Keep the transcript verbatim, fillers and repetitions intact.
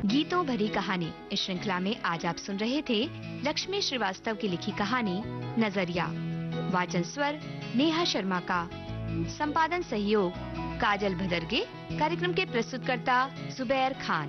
गीतों भरी कहानी इस श्रृंखला में आज आप सुन रहे थे लक्ष्मी श्रीवास्तव की लिखी कहानी नजरिया। वाचन स्वर नेहा शर्मा का, संपादन सहयोग काजल भदरगे। कार्यक्रम के प्रस्तुतकर्ता जुबैर खान।